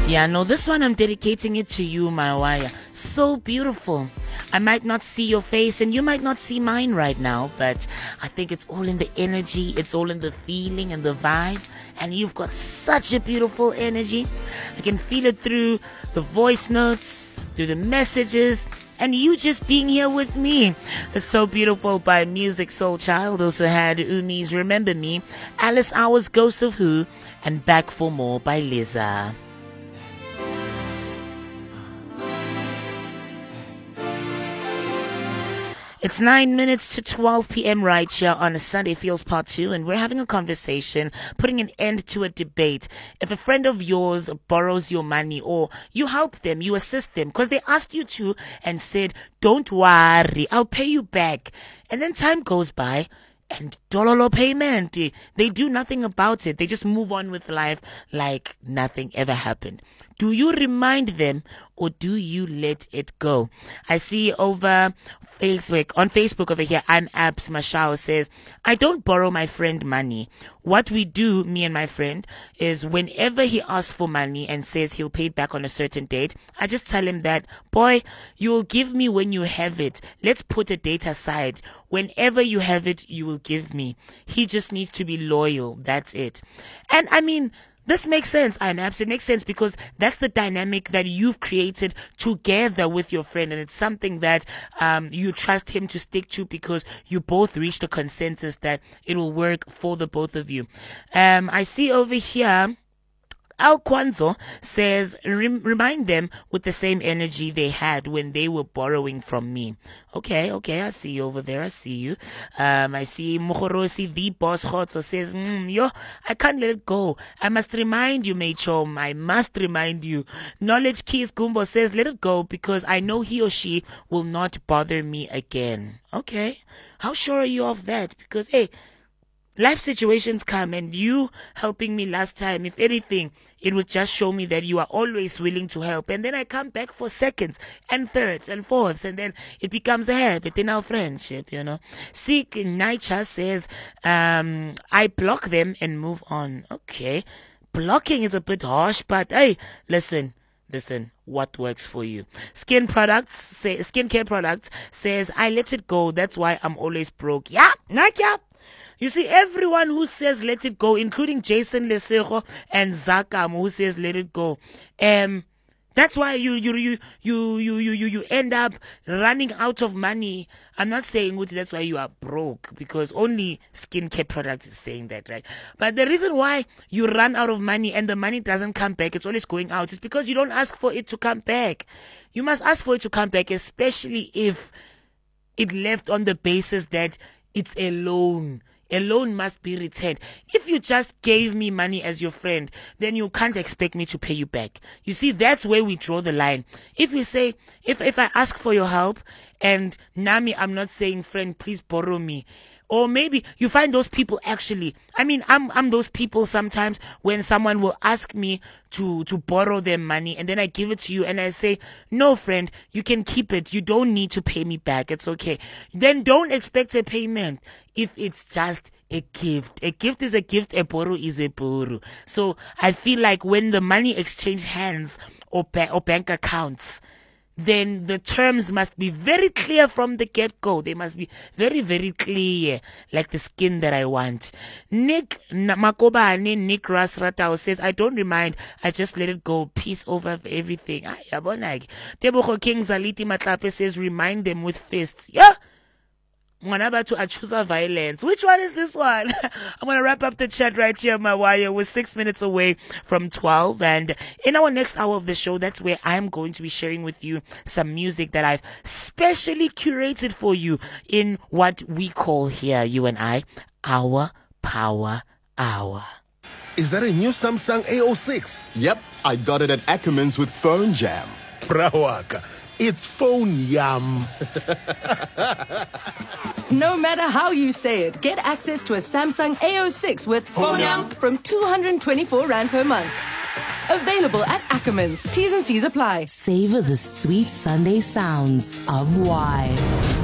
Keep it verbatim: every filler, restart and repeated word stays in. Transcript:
Yeah, no, this one I'm dedicating it to you, my wire. So beautiful. I might not see your face and you might not see mine right now, but I think it's all in the energy, it's all in the feeling and the vibe. And you've got such a beautiful energy. I can feel it through the voice notes, through the messages, and you just being here with me. It's so beautiful. By Music Soul Child. Also had Umi's Remember Me, Alice Hour's Ghost of Who, and Back for More by Liza. It's nine minutes to twelve p.m. right here on a Sunday Feels Part two, and we're having a conversation, putting an end to a debate. If a friend of yours borrows your money or you help them, you assist them because they asked you to and said, don't worry, I'll pay you back. And then time goes by and dololo payment. They do nothing about it. They just move on with life like nothing ever happened. Do you remind them or do you let it go? I see over Facebook, on Facebook over here, I'm Abs Mashao says, I don't borrow my friend money. What we do, me and my friend, is whenever he asks for money and says he'll pay it back on a certain date, I just tell him that, boy, you'll give me when you have it. Let's put a date aside. Whenever you have it, you will give me. He just needs to be loyal. That's it. And I mean, this makes sense, I'm Abs. It makes sense because that's the dynamic that you've created together with your friend. And it's something that um, you trust him to stick to because you both reached a consensus that it will work for the both of you. Um, I see over here, Al Kwanzo says, Rem- remind them with the same energy they had when they were borrowing from me. Okay, okay, I see you over there. I see you. Um, I see Mukhorosi, the boss Khotso says, mm, yo, I can't let it go. I must remind you, Machom. I must remind you. Knowledge Keys Gumbo says, let it go because I know he or she will not bother me again. Okay. How sure are you of that? Because, hey, life situations come and you helping me last time, if anything, it would just show me that you are always willing to help. And then I come back for seconds and thirds and fourths and then it becomes a habit in our friendship, you know. Seek Naicha says, um, I block them and move on. Okay. Blocking is a bit harsh, but hey, listen. Listen, what works for you? Skin products, say, skincare products says, I let it go. That's why I'm always broke. Yeah, not yeah. You see, everyone who says let it go, including Jason Lesego and Zakam who says let it go, um, that's why you you you you you you you you end up running out of money. I'm not saying that's why you are broke because only skincare products is saying that, right? But the reason why you run out of money and the money doesn't come back, it's always going out, is because you don't ask for it to come back. You must ask for it to come back, especially if it left on the basis that it's a loan. A loan must be returned. If you just gave me money as your friend, then you can't expect me to pay you back. You see, that's where we draw the line. If you say, if, if I ask for your help and Nami, I'm not saying, friend, please borrow me. Or maybe you find those people actually, I mean, I'm, I'm those people sometimes when someone will ask me to, to borrow their money and then I give it to you and I say, no, friend, you can keep it. You don't need to pay me back. It's okay. Then don't expect a payment if it's just a gift. A gift is a gift. A borrow is a borrow. So I feel like when the money exchange hands or, ba- or bank accounts, then the terms must be very clear from the get-go. They must be very, very clear, like the skin that I want. Nick Makobane, Nick Rasratao says, I don't remind, I just let it go. Peace over everything. Tebogo King Zaliti Matlape says, remind them with fists. Yeah. Whenever to choose violence. Which one is this one? I'm going to wrap up the chat right here, my wire. We're six minutes away from twelve. And in our next hour of the show, that's where I'm going to be sharing with you some music that I've specially curated for you in what we call here, you and I, our Power Hour. Is that a new Samsung A oh six? Yep, I got it at Ackermans with Phone Jam. Brawaka, it's phone yum. No matter how you say it, get access to a Samsung A oh six with Phone Yum from two hundred twenty-four rand per month. Available at Ackermans. T's and C's apply. Savor the sweet Sunday sounds of why.